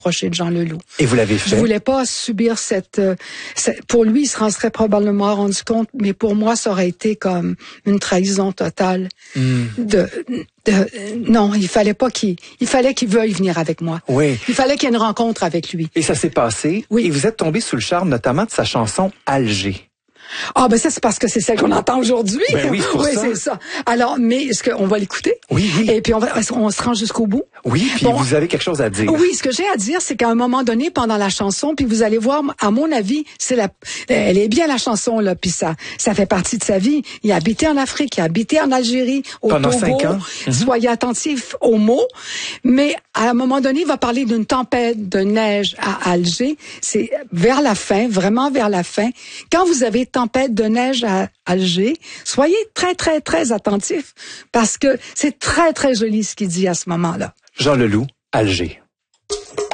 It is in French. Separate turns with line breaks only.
rapprocher de Jean Leloup.
Et vous l'avez fait?
Je voulais pas subir pour lui, il se serait probablement rendu compte, mais pour moi, ça aurait été comme une trahison totale. Non, il fallait qu'il veuille venir avec moi.
Oui.
Il fallait qu'il y ait une rencontre avec lui.
Et ça s'est passé.
Oui.
Et vous êtes tombé sous le charme notamment de sa chanson Alger.
Ah, ben ça, c'est parce que c'est celle qu'on entend aujourd'hui.
Ben oui, c'est pour ça.
C'est ça. Alors, mais est-ce qu'on va l'écouter?
Oui, oui.
Et puis, on se rend jusqu'au bout.
Oui, puis vous avez quelque chose à dire.
Oui, ce que j'ai à dire, c'est qu'à un moment donné, pendant la chanson, puis vous allez voir, à mon avis, elle est bien la chanson, là, puis ça fait partie de sa vie. Il a habité en Afrique, il a habité en Algérie, au
Pendant
Togo.
5 ans.
Soyez attentifs aux mots. Mais à un moment donné, il va parler d'une tempête de neige à Alger. C'est vers la fin, vraiment vers la fin. Quand vous avez tempête de neige à Alger, soyez très, très, très attentifs parce que c'est très, très joli ce qu'il dit à ce moment-là.
Jean Leloup, Alger.